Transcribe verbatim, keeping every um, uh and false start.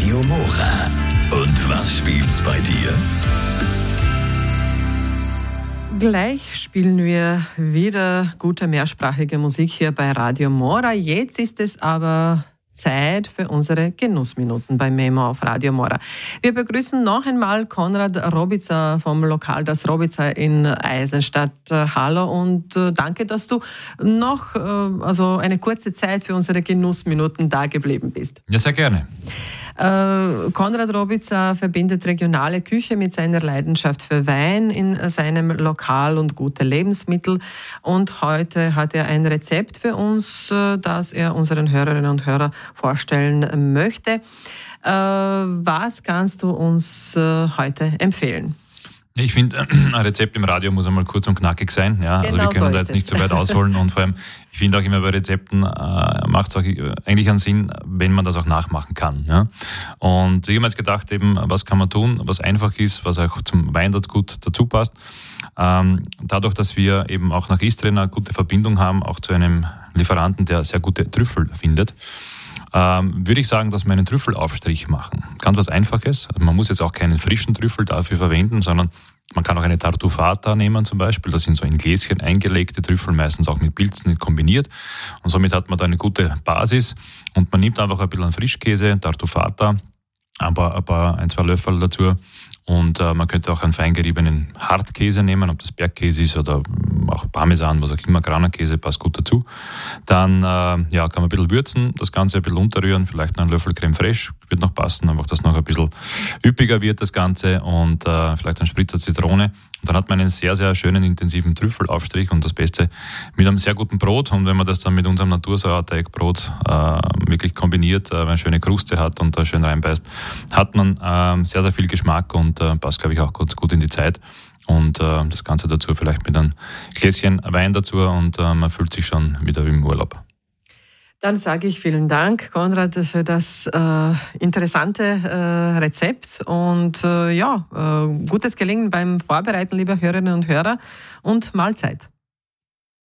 Radio Mora. Und was spielt's bei dir? Gleich spielen wir wieder gute mehrsprachige Musik hier bei Radio Mora. Jetzt ist es aber Zeit für unsere Genussminuten bei Memo auf Radio Mora. Wir begrüßen noch einmal Konrad Robitzer vom Lokal Das Robitzer in Eisenstadt. Hallo und danke, dass du noch also eine kurze Zeit für unsere Genussminuten da geblieben bist. Ja, sehr gerne. Äh, Konrad Robitzer verbindet regionale Küche mit seiner Leidenschaft für Wein in seinem Lokal und gute Lebensmittel. Und heute hat er ein Rezept für uns, das er unseren Hörerinnen und Hörern vorstellen möchte. Äh, was kannst du uns äh, heute empfehlen? Ich finde, ein Rezept im Radio muss einmal kurz und knackig sein. Ja? Genau, also wir können so da jetzt es. nicht so weit ausholen. Und vor allem, ich finde auch immer bei Rezepten äh, macht es auch eigentlich einen Sinn, wenn man das auch nachmachen kann. Ja? Und ich habe mir jetzt gedacht, eben, was kann man tun, was einfach ist, was auch zum Wein dort gut dazu passt. Ähm, dadurch, dass wir eben auch nach Istrien eine gute Verbindung haben, auch zu einem Lieferanten, der sehr gute Trüffel findet, Ähm, würde ich sagen, dass wir einen Trüffelaufstrich machen. Ganz was Einfaches. Also man muss jetzt auch keinen frischen Trüffel dafür verwenden, sondern man kann auch eine Tartufata nehmen zum Beispiel. Das sind so in Gläschen eingelegte Trüffel, meistens auch mit Pilzen kombiniert. Und somit hat man da eine gute Basis. Und man nimmt einfach ein bisschen Frischkäse, Tartufata, ein paar, ein, paar, ein zwei Löffel dazu. Und äh, man könnte auch einen feingeriebenen Hartkäse nehmen, ob das Bergkäse ist oder auch Parmesan, was auch immer, Grana-Käse, passt gut dazu. Dann äh, ja, kann man ein bisschen würzen, das Ganze ein bisschen unterrühren, vielleicht noch einen Löffel Creme Fraiche, wird noch passen, einfach, dass noch ein bisschen üppiger wird das Ganze und äh, vielleicht ein Spritzer Zitrone. Und dann hat man einen sehr, sehr schönen, intensiven Trüffelaufstrich und das Beste mit einem sehr guten Brot. Und wenn man das dann mit unserem Natursauerteigbrot äh, wirklich kombiniert, äh, eine schöne Kruste hat und da schön reinbeißt, hat man äh, sehr, sehr viel Geschmack und äh, passt, glaube ich, auch ganz gut in die Zeit. Und äh, das Ganze dazu vielleicht mit einem Gläschen Wein dazu und äh, man fühlt sich schon wieder wie im Urlaub. Dann sage ich vielen Dank, Konrad, für das äh, interessante äh, Rezept und äh, ja, äh, gutes Gelingen beim Vorbereiten, liebe Hörerinnen und Hörer, und Mahlzeit.